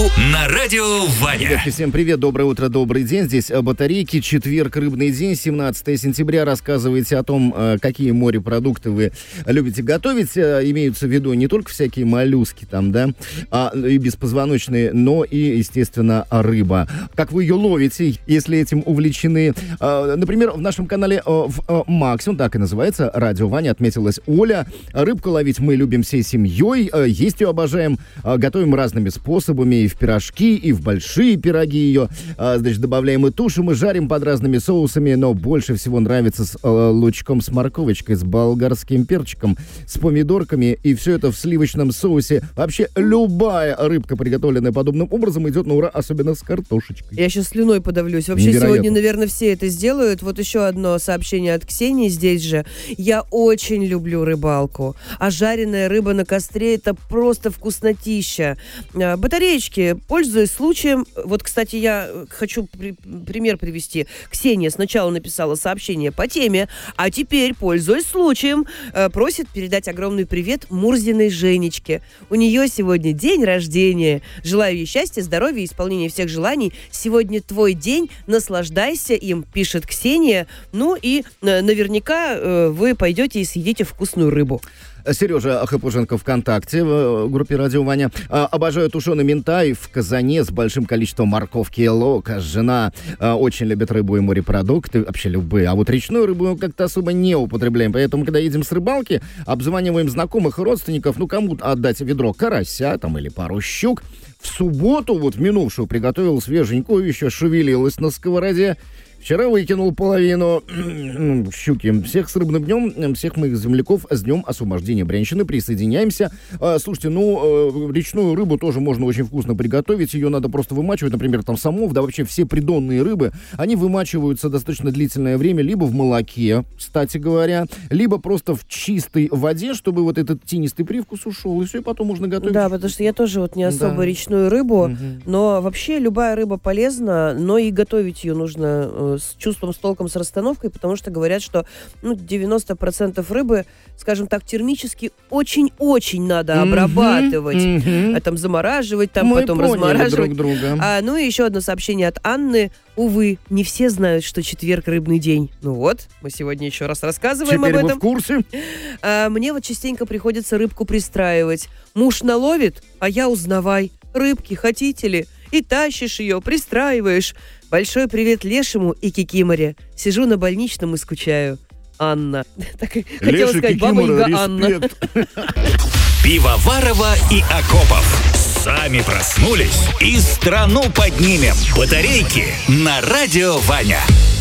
на радио Ваня. Ребятки, всем привет, доброе утро, добрый день. Здесь батарейки, четверг, рыбный день, 17 сентября. Рассказывайте о том, какие морепродукты вы любите готовить. Имеются в виду не только всякие моллюски там, да, и беспозвоночные, но и, естественно, рыба. Как вы ее ловите, если этим увлечены? Например, в нашем канале в Максимум, так и называется, радио Ваня, отметилась Оля. Рыбку ловить мы любим всей семьей, есть ее обожаем, готовим разными способами, и в пирожки, и в большие пироги ее. Значит, добавляем и тушим, и жарим под разными соусами, но больше всего нравится с лучком, с морковочкой, с болгарским перчиком, с помидорками, и все это в сливочном соусе. Вообще, любая рыбка, приготовленная подобным образом, идет на ура, особенно с картошечкой. Я сейчас слюной подавлюсь. Вообще, Невероятно. сегодня, наверное, все это сделают. Вот еще одно сообщение от Ксении здесь же. Я очень люблю рыбалку. А жареная рыба на костре — это просто вкуснотища. Батареечки, пользуясь случаем. Вот, кстати, я хочу пример привести. Ксения сначала написала сообщение по теме, а теперь, пользуясь случаем, просит передать огромный привет Мурзиной Женечке. У нее сегодня день рождения. Желаю ей счастья, здоровья и исполнения всех желаний. Сегодня твой день, наслаждайся им, пишет Ксения. Ну и наверняка вы пойдете и съедите вкусную рыбу. Сережа Хапуженко ВКонтакте в группе «Радио Ваня». Обожаю тушеный минтай в казане с большим количеством морковки и лука. Жена очень любит рыбу и морепродукты, вообще любые. А вот речную рыбу мы как-то особо не употребляем. Поэтому, когда едем с рыбалки, обзваниваем знакомых и родственников, ну, кому отдать ведро карася там или пару щук. В субботу, вот минувшую, приготовил свеженькую, еще шевелилась на сковороде. Вчера выкинул половину щуки. Всех с рыбным днем, всех моих земляков с днем освобождения Брянщины. Присоединяемся. Слушайте, речную рыбу тоже можно очень вкусно приготовить. Ее надо просто вымачивать. Например, там самов, да вообще все придонные рыбы, они вымачиваются достаточно длительное время либо в молоке, кстати говоря, либо просто в чистой воде, чтобы вот этот тинистый привкус ушел. И все, и потом можно готовить. Да, потому что я тоже вот не особо речную рыбу, но вообще любая рыба полезна, но и готовить ее нужно с чувством, с толком, с расстановкой, потому что говорят, что 90% рыбы, скажем так, термически очень-очень надо обрабатывать. Там замораживать, там Мы потом поняли размораживать. друг друга. Ну и еще одно сообщение от Анны. Увы, не все знают, что четверг — рыбный день. Ну вот, мы сегодня еще раз рассказываем Теперь об этом. вы в курсе? Мне вот частенько приходится рыбку пристраивать. Муж наловит, а я узнавай. Рыбки хотите ли? И тащишь ее, пристраиваешь. Большой привет Лешему и Кикиморе. Сижу на больничном и скучаю. Анна. Так хотела сказать, баба-яга Анна. Пивоварова и Акопов. Сами проснулись и страну поднимем. Батарейки на радио Ваня.